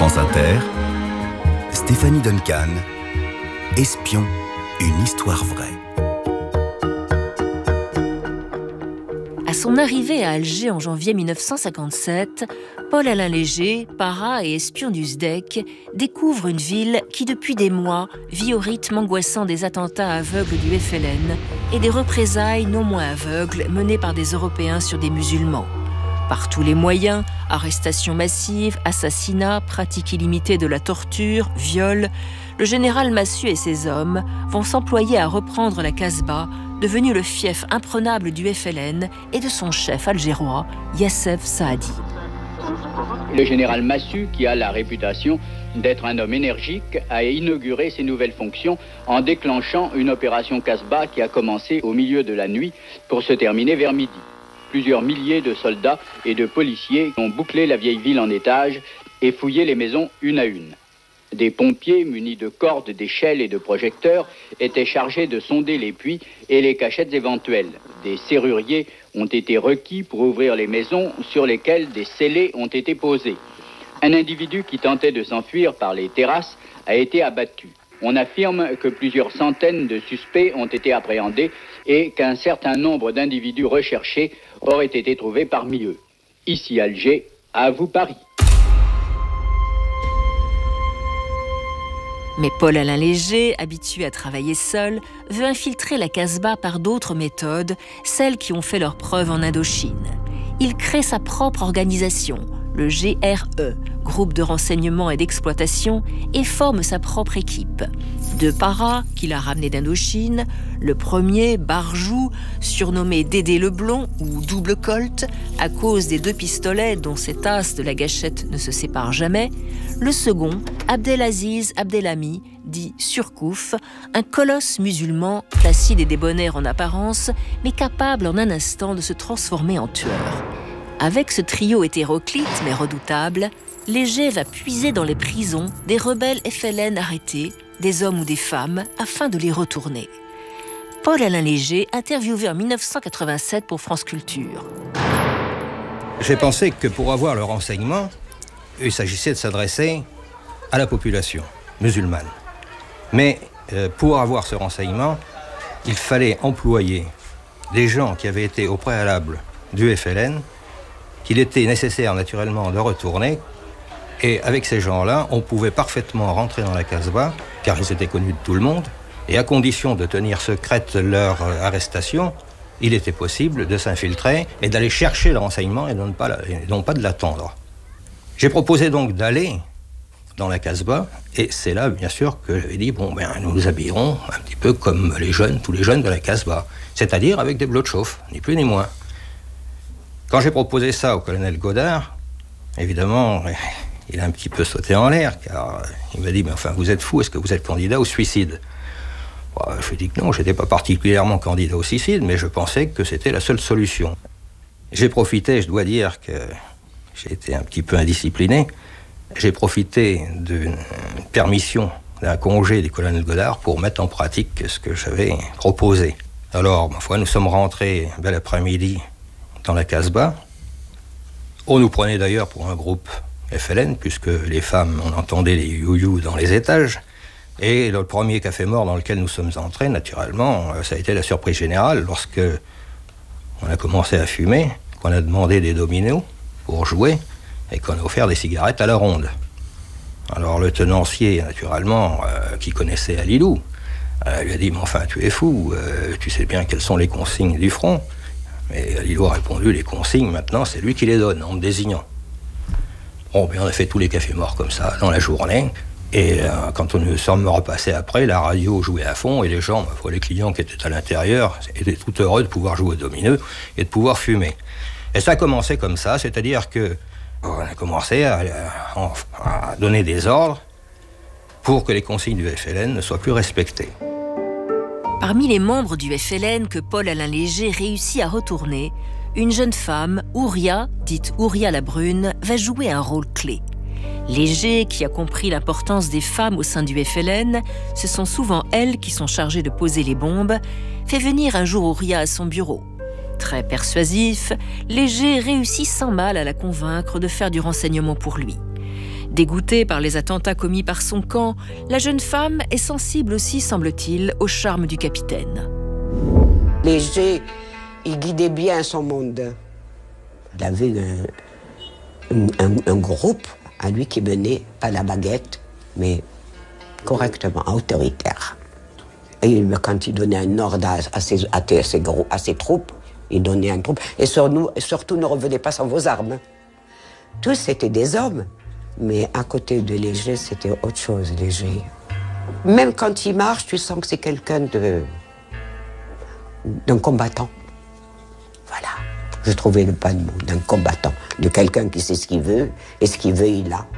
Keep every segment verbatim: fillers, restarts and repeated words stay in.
France Inter, Stéphanie Duncan, Espion, une histoire vraie. À son arrivée à Alger en janvier mille neuf cent cinquante-sept, Paul-Alain Léger, para et espion du S D E C, découvre une ville qui depuis des mois vit au rythme angoissant des attentats aveugles du F L N et des représailles non moins aveugles menées par des Européens sur des musulmans. Par tous les moyens, arrestations massives, assassinats, pratiques illimitées de la torture, viols, le général Massu et ses hommes vont s'employer à reprendre la Casbah, devenu le fief imprenable du F L N et de son chef algérois, Yassef Saadi. Le général Massu, qui a la réputation d'être un homme énergique, a inauguré ses nouvelles fonctions en déclenchant une opération Casbah qui a commencé au milieu de la nuit pour se terminer vers midi. Plusieurs milliers de soldats et de policiers ont bouclé la vieille ville en étages et fouillé les maisons une à une. Des pompiers munis de cordes, d'échelles et de projecteurs étaient chargés de sonder les puits et les cachettes éventuelles. Des serruriers ont été requis pour ouvrir les maisons sur lesquelles des scellés ont été posés. Un individu qui tentait de s'enfuir par les terrasses a été abattu. On affirme que plusieurs centaines de suspects ont été appréhendés et qu'un certain nombre d'individus recherchés auraient été trouvés parmi eux. Ici Alger, à vous Paris. Mais Paul-Alain Léger, habitué à travailler seul, veut infiltrer la Casbah par d'autres méthodes, celles qui ont fait leur preuve en Indochine. Il crée sa propre organisation, le G R E, groupe de renseignement et d'exploitation, et forme sa propre équipe. Deux paras qu'il a ramenés d'Indochine, le premier, Barjou, surnommé Dédé Leblond ou Double Colt, à cause des deux pistolets dont cet as de la gâchette ne se sépare jamais, le second, Abdelaziz Abdelhami, dit Surcouf, un colosse musulman, placide et débonnaire en apparence, mais capable en un instant de se transformer en tueur. Avec ce trio hétéroclite mais redoutable, Léger va puiser dans les prisons des rebelles F L N arrêtés, des hommes ou des femmes, afin de les retourner. Paul-Alain Léger, interviewé en mille neuf cent quatre-vingt-sept pour France Culture. J'ai pensé que pour avoir le renseignement, il s'agissait de s'adresser à la population musulmane. Mais euh, pour avoir ce renseignement, il fallait employer des gens qui avaient été au préalable du F L N, qu'il était nécessaire naturellement de retourner. Et avec ces gens-là, on pouvait parfaitement rentrer dans la Casbah, car ils étaient connus de tout le monde, et à condition de tenir secrète leur arrestation, il était possible de s'infiltrer et d'aller chercher le renseignement et non pas, et non pas de l'attendre. J'ai proposé donc d'aller dans la Casbah, et c'est là, bien sûr, que j'avais dit, bon, ben, nous nous habillerons un petit peu comme les jeunes, tous les jeunes de la Casbah, c'est-à-dire avec des bleus de chauffe, ni plus ni moins. Quand j'ai proposé ça au colonel Godard, évidemment, il a un petit peu sauté en l'air, car il m'a dit, mais enfin, vous êtes fou, est-ce que vous êtes candidat au suicide ? Bon, je lui ai dit que non, je n'étais pas particulièrement candidat au suicide, mais je pensais que c'était la seule solution. J'ai profité, je dois dire que j'ai été un petit peu indiscipliné, j'ai profité d'une permission, d'un congé du colonel Godard pour mettre en pratique ce que j'avais proposé. Alors, ma foi, nous sommes rentrés un bel après-midi dans la Casbah. On nous prenait d'ailleurs pour un groupe F L N, puisque les femmes, on entendait les you-you dans les étages. Et le premier café mort dans lequel nous sommes entrés, naturellement, ça a été la surprise générale lorsque on a commencé à fumer, qu'on a demandé des dominos pour jouer et qu'on a offert des cigarettes à la ronde. Alors le tenancier, naturellement, euh, qui connaissait Alilou, euh, lui a dit « Mais enfin, tu es fou, euh, tu sais bien quelles sont les consignes du front ?» Et Alilou a répondu « Les consignes, maintenant, c'est lui qui les donne, en me désignant. » Bon, bien, on a fait tous les cafés morts comme ça, dans la journée. Et euh, quand on nous sommes repassés après, la radio jouait à fond et les gens, les clients qui étaient à l'intérieur, étaient tout heureux de pouvoir jouer au domineux et de pouvoir fumer. Et ça a commencé comme ça, c'est-à-dire que on a commencé à, à, à donner des ordres pour que les consignes du F L N ne soient plus respectées. Parmi les membres du F L N que Paul-Alain Léger réussit à retourner, une jeune femme, Ouria, dite Ouria la Brune, va jouer un rôle clé. Léger, qui a compris l'importance des femmes au sein du F L N, ce sont souvent elles qui sont chargées de poser les bombes, fait venir un jour Ouria à son bureau. Très persuasif, Léger réussit sans mal à la convaincre de faire du renseignement pour lui. Dégoûtée par les attentats commis par son camp, la jeune femme est sensible aussi, semble-t-il, au charme du capitaine. Léger, il guidait bien son monde. Il avait un, un, un groupe à lui qui menait, pas la baguette, mais correctement, autoritaire. Et quand il donnait un ordre à, à, ses, à, ses, à ses troupes, il donnait un troupe. Et sur nous, surtout, ne revenez pas sans vos armes. Tous c'était des hommes, mais à côté de Léger, c'était autre chose, Léger. Même quand il marche, tu sens que c'est quelqu'un de, d'un combattant. Voilà, je trouvais le pas de mot, d'un combattant, de quelqu'un qui sait ce qu'il veut, et ce qu'il veut, il a.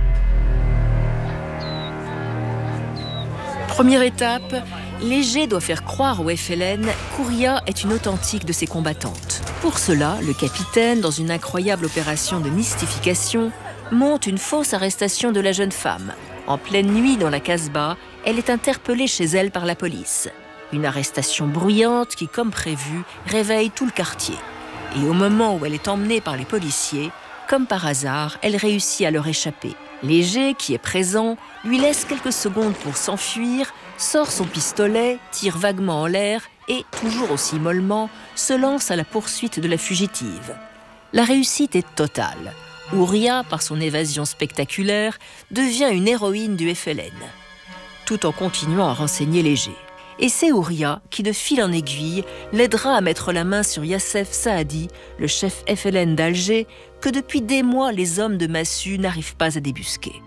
Première étape, Léger doit faire croire au F L N qu'Ouria est une authentique de ses combattantes. Pour cela, le capitaine, dans une incroyable opération de mystification, monte une fausse arrestation de la jeune femme. En pleine nuit, dans la Casbah, elle est interpellée chez elle par la police. Une arrestation bruyante qui, comme prévu, réveille tout le quartier. Et au moment où elle est emmenée par les policiers, comme par hasard, elle réussit à leur échapper. Léger, qui est présent, lui laisse quelques secondes pour s'enfuir, sort son pistolet, tire vaguement en l'air et, toujours aussi mollement, se lance à la poursuite de la fugitive. La réussite est totale. Ouria, par son évasion spectaculaire, devient une héroïne du F L N, tout en continuant à renseigner Léger. Et c'est Ouria qui, de fil en aiguille, l'aidera à mettre la main sur Yassef Saadi, le chef F L N d'Alger, que depuis des mois les hommes de Massu n'arrivent pas à débusquer.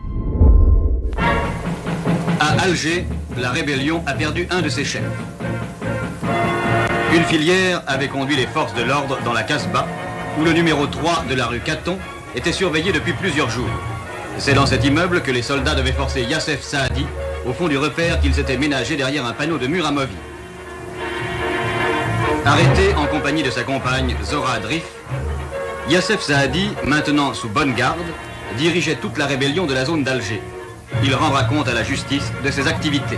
À Alger, la rébellion a perdu un de ses chefs. Une filière avait conduit les forces de l'ordre dans la Casbah, où le numéro trois de la rue Caton était surveillé depuis plusieurs jours. C'est dans cet immeuble que les soldats devaient forcer Yassef Saadi au fond du repère qu'ils s'étaient ménagé derrière un panneau de mur amovi. Arrêté en compagnie de sa compagne Zora Drif, Yassef Saadi, maintenant sous bonne garde, dirigeait toute la rébellion de la zone d'Alger. Il rendra compte à la justice de ses activités.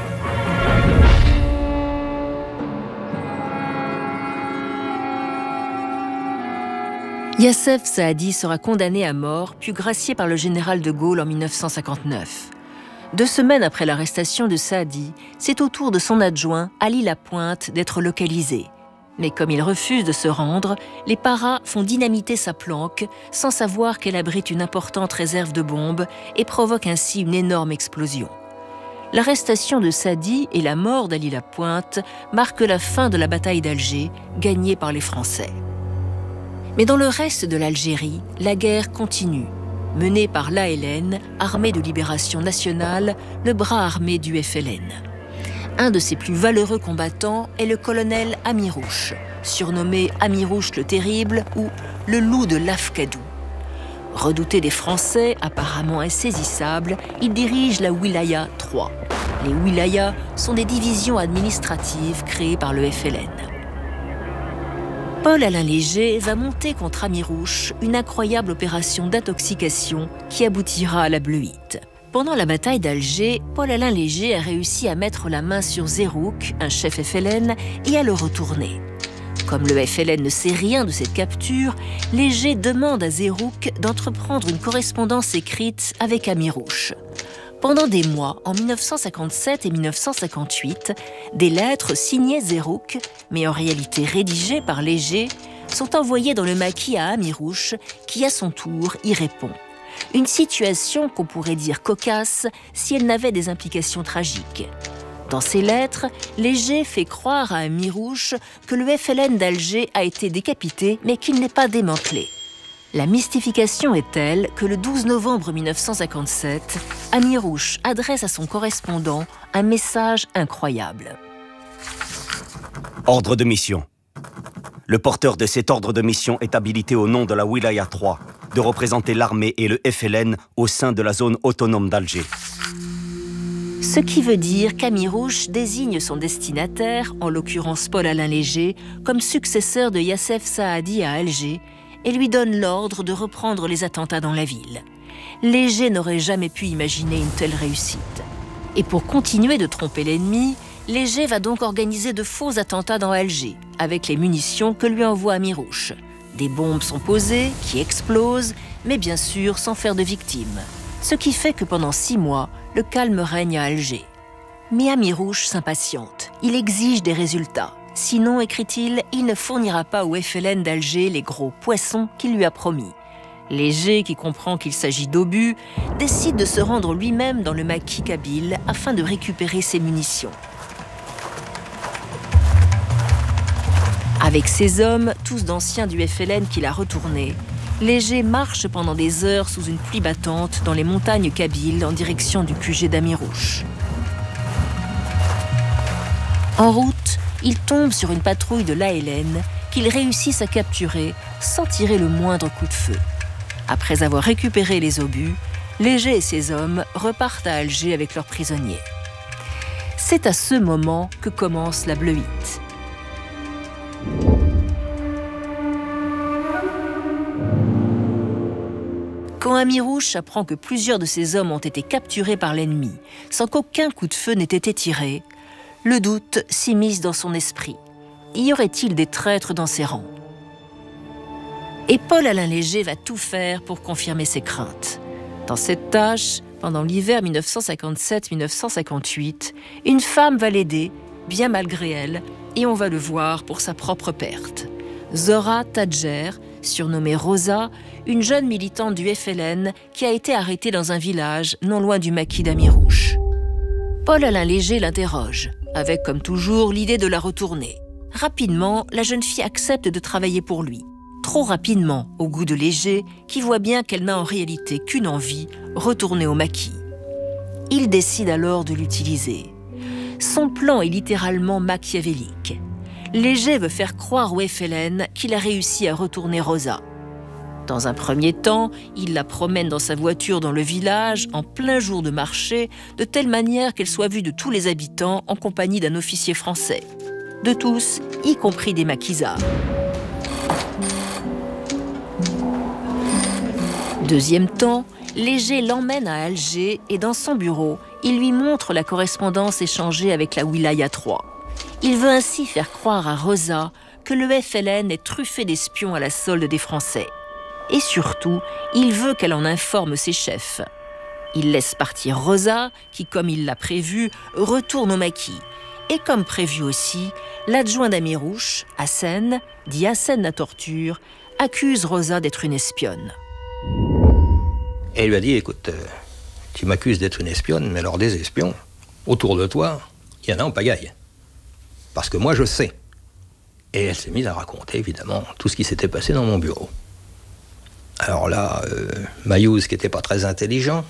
Yassef Saadi sera condamné à mort, puis gracié par le général de Gaulle en mille neuf cent cinquante-neuf. Deux semaines après l'arrestation de Saadi, c'est au tour de son adjoint, Ali Lapointe, d'être localisé. Mais comme il refuse de se rendre, les paras font dynamiter sa planque sans savoir qu'elle abrite une importante réserve de bombes et provoque ainsi une énorme explosion. L'arrestation de Saadi et la mort d'Ali Lapointe marquent la fin de la bataille d'Alger, gagnée par les Français. Mais dans le reste de l'Algérie, la guerre continue. Menée par l'A L N, Armée de libération nationale, le bras armé du F L N. Un de ses plus valeureux combattants est le colonel Amirouche, surnommé Amirouche le Terrible ou le loup de l'Afkadou. Redouté des Français, apparemment insaisissable, il dirige la Wilaya trois. Les wilayas sont des divisions administratives créées par le F L N. Paul-Alain Léger va monter contre Amirouche une incroyable opération d'intoxication qui aboutira à la Bleuite. Pendant la bataille d'Alger, Paul-Alain Léger a réussi à mettre la main sur Zerouk, un chef F L N, et à le retourner. Comme le F L N ne sait rien de cette capture, Léger demande à Zerouk d'entreprendre une correspondance écrite avec Amirouche. Pendant des mois, en mille neuf cent cinquante-sept et mille neuf cent cinquante-huit, des lettres signées Zerouk, mais en réalité rédigées par Léger, sont envoyées dans le maquis à Amirouche, qui à son tour y répond. Une situation qu'on pourrait dire cocasse si elle n'avait des implications tragiques. Dans ces lettres, Léger fait croire à Amirouche que le F L N d'Alger a été décapité, mais qu'il n'est pas démantelé. La mystification est telle que le douze novembre mille neuf cent cinquante-sept, Amirouche adresse à son correspondant un message incroyable. Ordre de mission. Le porteur de cet ordre de mission est habilité au nom de la Wilaya trois de représenter l'armée et le F L N au sein de la zone autonome d'Alger. Ce qui veut dire qu'Amirouche désigne son destinataire, en l'occurrence Paul-Alain Léger, comme successeur de Yassef Saadi à Alger, et lui donne l'ordre de reprendre les attentats dans la ville. Léger n'aurait jamais pu imaginer une telle réussite. Et pour continuer de tromper l'ennemi, Léger va donc organiser de faux attentats dans Alger, avec les munitions que lui envoie Amirouche. Des bombes sont posées, qui explosent, mais bien sûr sans faire de victimes. Ce qui fait que pendant six mois, le calme règne à Alger. Mais Amirouche s'impatiente. Il exige des résultats. Sinon, écrit-il, il ne fournira pas au F L N d'Alger les gros poissons qu'il lui a promis. Léger, qui comprend qu'il s'agit d'obus, décide de se rendre lui-même dans le maquis kabyle afin de récupérer ses munitions. Avec ses hommes, tous d'anciens du F L N qu'il a retournés, Léger marche pendant des heures sous une pluie battante dans les montagnes kabyles en direction du Q G d'Amirouche. En route, il tombe sur une patrouille de l'A L N qu'ils réussissent à capturer sans tirer le moindre coup de feu. Après avoir récupéré les obus, Léger et ses hommes repartent à Alger avec leurs prisonniers. C'est à ce moment que commence la bleuite. Quand Amirouche apprend que plusieurs de ses hommes ont été capturés par l'ennemi, sans qu'aucun coup de feu n'ait été tiré, le doute s'immisce dans son esprit. Y aurait-il des traîtres dans ses rangs ? Et Paul-Alain Léger va tout faire pour confirmer ses craintes. Dans cette tâche, pendant l'hiver mille neuf cent cinquante-sept mille neuf cent cinquante-huit, une femme va l'aider, bien malgré elle, et on va le voir pour sa propre perte. Zora Tadjer, surnommée Rosa, une jeune militante du F L N qui a été arrêtée dans un village non loin du maquis d'Amirouche. Paul-Alain Léger l'interroge, avec comme toujours l'idée de la retourner. Rapidement, la jeune fille accepte de travailler pour lui. Trop rapidement, au goût de Léger, qui voit bien qu'elle n'a en réalité qu'une envie, retourner au maquis. Il décide alors de l'utiliser. Son plan est littéralement machiavélique. Léger veut faire croire au F L N qu'il a réussi à retourner Rosa. Dans un premier temps, il la promène dans sa voiture dans le village, en plein jour de marché, de telle manière qu'elle soit vue de tous les habitants en compagnie d'un officier français. De tous, y compris des maquisards. Deuxième temps, Léger l'emmène à Alger et dans son bureau, il lui montre la correspondance échangée avec la Wilaya trois. Il veut ainsi faire croire à Rosa que le F L N est truffé d'espions à la solde des Français. Et surtout, il veut qu'elle en informe ses chefs. Il laisse partir Rosa, qui, comme il l'a prévu, retourne au maquis. Et comme prévu aussi, l'adjoint d'Amirouche, Hassen, dit Hassen la torture, accuse Rosa d'être une espionne. Et il lui a dit, écoute, euh, tu m'accuses d'être une espionne, mais alors des espions, autour de toi, il y en a en pagaille. Parce que moi, je sais. Et elle s'est mise à raconter, évidemment, tout ce qui s'était passé dans mon bureau. Alors là, euh, Mayouz, qui n'était pas très intelligent,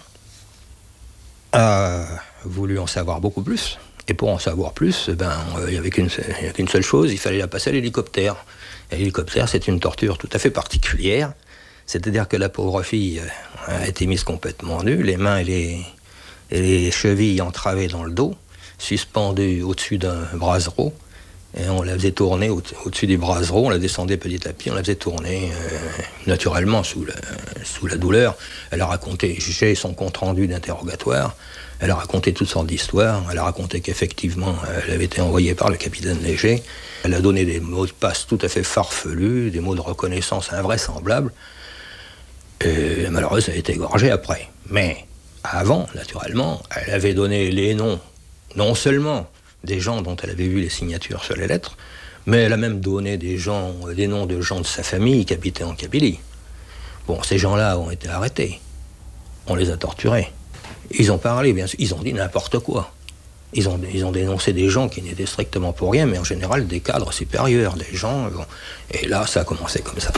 a voulu en savoir beaucoup plus. Et pour en savoir plus, ben, il n'y avait qu'une, qu'une seule chose, il fallait la passer à l'hélicoptère. Et l'hélicoptère, c'est une torture tout à fait particulière. C'est-à-dire que la pauvre fille a été mise complètement nue, les mains et les, et les chevilles entravées dans le dos, suspendues au-dessus d'un brasereau. Et on la faisait tourner au- au-dessus du brasereau, on la descendait petit à petit, on la faisait tourner euh, naturellement sous la, sous la douleur. Elle a raconté, j'ai son compte-rendu d'interrogatoire, elle a raconté toutes sortes d'histoires, elle a raconté qu'effectivement, elle avait été envoyée par le capitaine Léger, elle a donné des mots de passe tout à fait farfelus, des mots de reconnaissance invraisemblables, et malheureusement, elle a été égorgée après. Mais avant, naturellement, elle avait donné les noms, non seulement des gens dont elle avait vu les signatures sur les lettres, mais elle a même donné des gens, des noms de gens de sa famille qui habitaient en Kabylie. Bon, ces gens-là ont été arrêtés. On les a torturés. Ils ont parlé, bien sûr, ils ont dit n'importe quoi. Ils ont, ils ont dénoncé des gens qui n'étaient strictement pour rien, mais en général des cadres supérieurs, des gens... Bon. Et là, ça a commencé comme ça.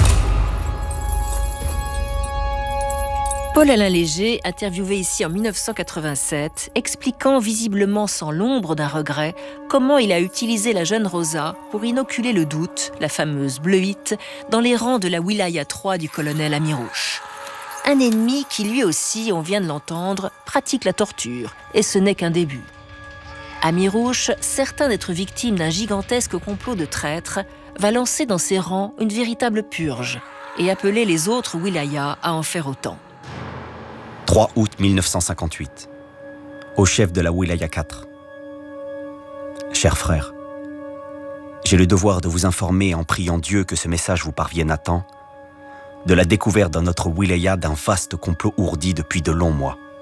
Paul-Alain Léger, interviewé ici en mille neuf cent quatre-vingt-sept, expliquant visiblement sans l'ombre d'un regret comment il a utilisé la jeune Rosa pour inoculer le doute, la fameuse bleuite, dans les rangs de la Wilaya trois du colonel Amirouche. Un ennemi qui lui aussi, on vient de l'entendre, pratique la torture, et ce n'est qu'un début. Amirouche, certain d'être victime d'un gigantesque complot de traîtres, va lancer dans ses rangs une véritable purge et appeler les autres Wilaya à en faire autant. trois août mille neuf cent cinquante-huit. Au chef de la Wilaya quatre. Chers frères, j'ai le devoir de vous informer, en priant Dieu que ce message vous parvienne à temps, de la découverte dans notre Wilaya d'un vaste complot ourdi depuis de longs mois.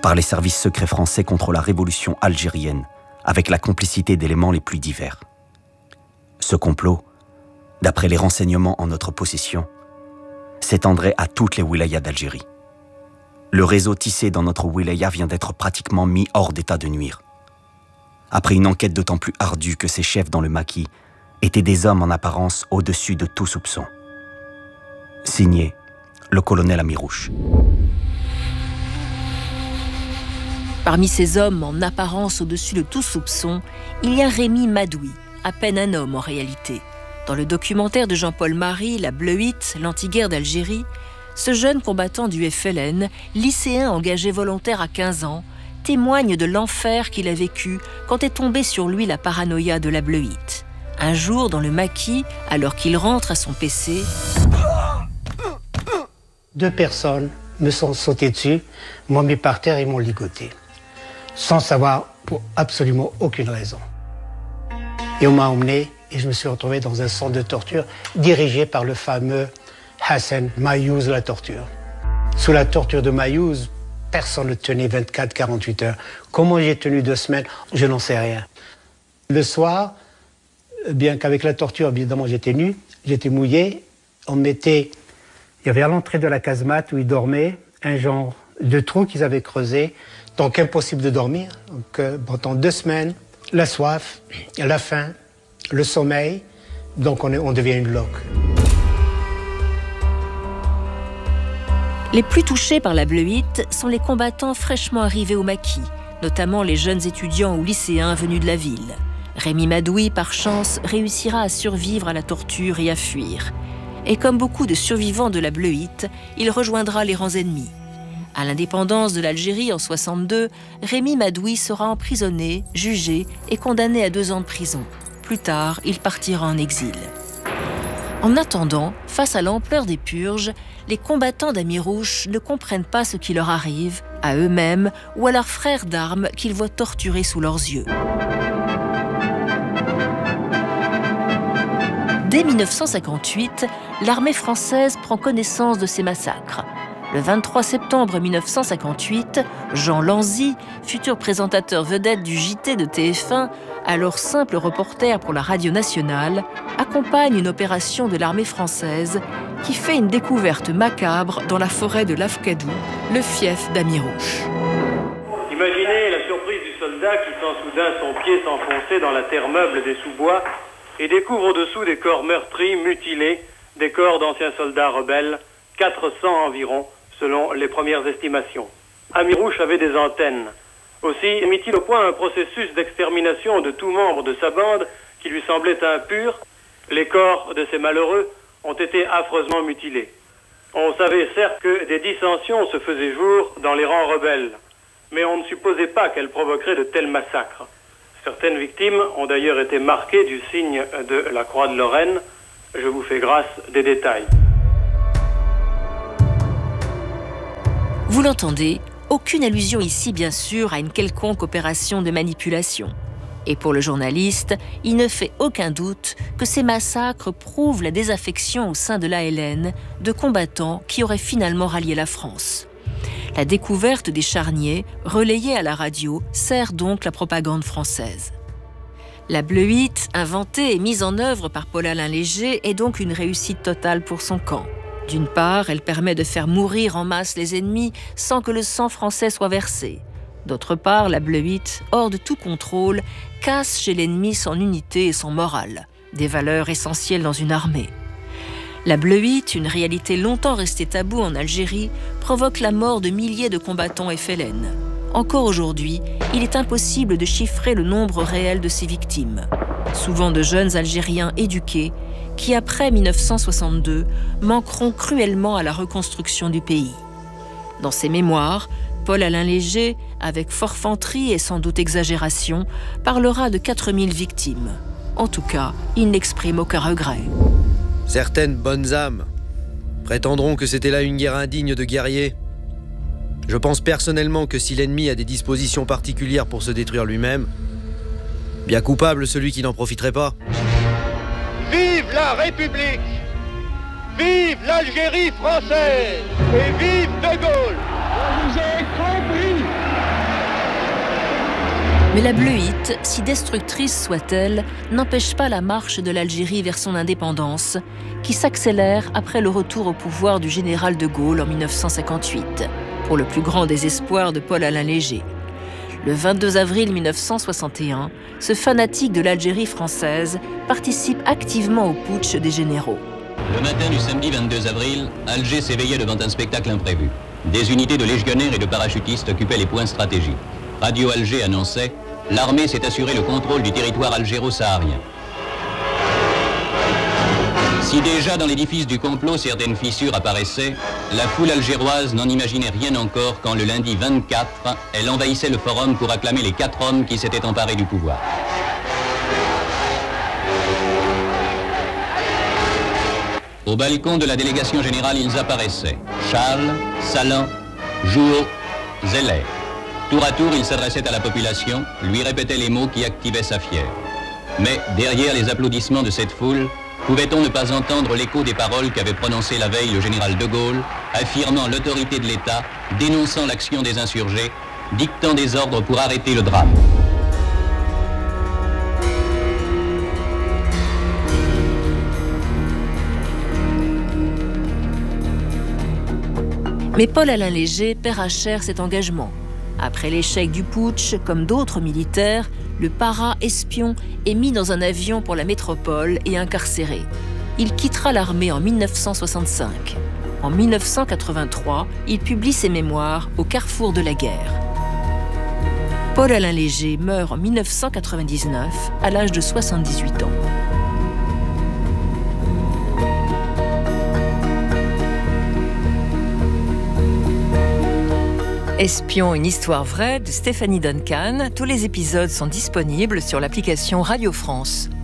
par les services secrets français contre la révolution algérienne, avec la complicité d'éléments les plus divers. Ce complot, d'après les renseignements en notre possession, s'étendrait à toutes les wilayas d'Algérie. Le réseau tissé dans notre wilaya vient d'être pratiquement mis hors d'état de nuire. Après une enquête d'autant plus ardue que ces chefs dans le maquis étaient des hommes en apparence au-dessus de tout soupçon. Signé, le colonel Amirouche. Parmi ces hommes en apparence au-dessus de tout soupçon, il y a Rémi Madoui, à peine un homme en réalité. Dans le documentaire de Jean-Paul Marie, La Bleuite, l'anti-guerre d'Algérie, ce jeune combattant du F L N, lycéen engagé volontaire à quinze ans, témoigne de l'enfer qu'il a vécu quand est tombée sur lui la paranoïa de la Bleuite. Un jour, dans le maquis, alors qu'il rentre à son P C... Deux personnes me sont sautées dessus, m'ont mis par terre et m'ont ligoté, sans savoir pour absolument aucune raison. Et on m'a emmené et je me suis retrouvé dans un centre de torture dirigé par le fameux Hassan Mayouz la torture. Sous la torture de Mayouz, personne ne tenait vingt-quatre à quarante-huit heures. Comment j'ai tenu deux semaines, je n'en sais rien. Le soir, bien qu'avec la torture, évidemment, j'étais nu, j'étais mouillé, on mettait... Il y avait à l'entrée de la casemate où ils dormaient un genre de trou qu'ils avaient creusé, donc impossible de dormir. Donc, euh, pendant deux semaines, la soif, la faim, le sommeil, donc on, est, on devient une loque. Les plus touchés par la Bleuite sont les combattants fraîchement arrivés au maquis, notamment les jeunes étudiants ou lycéens venus de la ville. Rémi Madoui, par chance, réussira à survivre à la torture et à fuir. Et comme beaucoup de survivants de la Bleuite, il rejoindra les rangs ennemis. À l'indépendance de l'Algérie en soixante-deux, Rémi Madoui sera emprisonné, jugé et condamné à deux ans de prison. Plus tard, il partira en exil. En attendant, face à l'ampleur des purges, les combattants d'Amirouche ne comprennent pas ce qui leur arrive, à eux-mêmes ou à leurs frères d'armes qu'ils voient torturés sous leurs yeux. Dès mille neuf cent cinquante-huit, l'armée française prend connaissance de ces massacres. Le vingt-trois septembre mille neuf cent cinquante-huit, Jean Lanzy, futur présentateur vedette du J T de T F un, alors simple reporter pour la radio nationale, accompagne une opération de l'armée française qui fait une découverte macabre dans la forêt de l'Afkadou, le fief d'Amirouche. Imaginez la surprise du soldat qui sent soudain son pied s'enfoncer dans la terre meuble des sous-bois et découvre au-dessous des corps meurtris, mutilés, des corps d'anciens soldats rebelles, quatre cents environ, selon les premières estimations. Amirouche avait des antennes. Aussi mit-il au point un processus d'extermination de tout membre de sa bande qui lui semblait impur. Les corps de ces malheureux ont été affreusement mutilés. On savait certes que des dissensions se faisaient jour dans les rangs rebelles, mais on ne supposait pas qu'elles provoqueraient de tels massacres. Certaines victimes ont d'ailleurs été marquées du signe de la Croix de Lorraine. Je vous fais grâce des détails. Vous l'entendez, aucune allusion ici bien sûr à une quelconque opération de manipulation. Et pour le journaliste, il ne fait aucun doute que ces massacres prouvent la désaffection au sein de l'A L N de combattants qui auraient finalement rallié la France. La découverte des charniers, relayée à la radio, sert donc la propagande française. La Bleuite, inventée et mise en œuvre par Paul-Alain Léger, est donc une réussite totale pour son camp. D'une part, elle permet de faire mourir en masse les ennemis sans que le sang français soit versé. D'autre part, la Bleuite, hors de tout contrôle, casse chez l'ennemi son unité et son moral, des valeurs essentielles dans une armée. La Bleuite, une réalité longtemps restée taboue en Algérie, provoque la mort de milliers de combattants F L N. Encore aujourd'hui, il est impossible de chiffrer le nombre réel de ces victimes. Souvent de jeunes Algériens éduqués qui, après mille neuf cent soixante-deux, manqueront cruellement à la reconstruction du pays. Dans ses mémoires, Paul-Alain Léger, avec forfanterie et sans doute exagération, parlera de quatre mille victimes. En tout cas, il n'exprime aucun regret. Certaines bonnes âmes prétendront que c'était là une guerre indigne de guerriers. Je pense personnellement que si l'ennemi a des dispositions particulières pour se détruire lui-même, bien coupable celui qui n'en profiterait pas. Vive la République! Vive l'Algérie française! Et vive De Gaulle! Je vous ai compris! Mais la bleuite, si destructrice soit-elle, n'empêche pas la marche de l'Algérie vers son indépendance, qui s'accélère après le retour au pouvoir du général de Gaulle en mille neuf cent cinquante-huit, pour le plus grand désespoir de Paul-Alain Léger. Le vingt-deux avril mille neuf cent soixante et un, ce fanatique de l'Algérie française participe activement au putsch des généraux. Le matin du samedi vingt-deux avril, Alger s'éveillait devant un spectacle imprévu. Des unités de légionnaires et de parachutistes occupaient les points stratégiques. Radio Alger annonçait « L'armée s'est assuré le contrôle du territoire algéro-saharien ». Si déjà dans l'édifice du complot certaines fissures apparaissaient, la foule algéroise n'en imaginait rien encore quand le lundi vingt-quatre, elle envahissait le forum pour acclamer les quatre hommes qui s'étaient emparés du pouvoir. Au balcon de la délégation générale, ils apparaissaient. Charles, Salan, Jouot, Zeller. Tour à tour, ils s'adressaient à la population, lui répétaient les mots qui activaient sa fièvre. Mais derrière les applaudissements de cette foule, pouvait-on ne pas entendre l'écho des paroles qu'avait prononcées la veille le général de Gaulle, affirmant l'autorité de l'État, dénonçant l'action des insurgés, dictant des ordres pour arrêter le drame. Mais Paul-Alain Léger paiera cher cet engagement. Après l'échec du putsch, comme d'autres militaires, le para-espion est mis dans un avion pour la métropole et incarcéré. Il quittera l'armée en mille neuf cent soixante-cinq. En mille neuf cent quatre-vingt-trois, il publie ses mémoires au carrefour de la guerre. Paul-Alain Léger meurt en mille neuf cent quatre-vingt-dix-neuf à l'âge de soixante-dix-huit ans. Espion, une histoire vraie de Stéphanie Duncan. Tous les épisodes sont disponibles sur l'application Radio France.